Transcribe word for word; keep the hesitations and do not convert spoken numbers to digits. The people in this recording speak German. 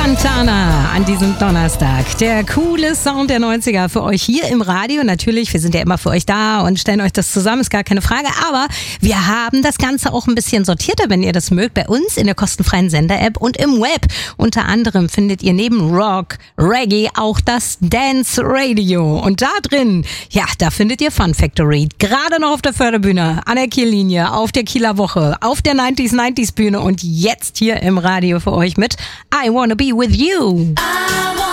Santana an diesem Donnerstag. Der coole Sound der neunziger für euch hier im Radio. Natürlich, wir sind ja immer für euch da und stellen euch das zusammen, ist gar keine Frage. Aber wir haben das Ganze auch ein bisschen sortierter, wenn ihr das mögt, bei uns in der kostenfreien Sender-App und im Web. Unter anderem findet ihr neben Rock, Reggae auch das Dance Radio. Und da drin, ja, da findet ihr Fun Factory. Gerade noch auf der Förderbühne, an der Kiellinie, auf der Kieler Woche, auf der neunziger neunziger Bühne und jetzt hier im Radio für euch mit I Wanna Be With You.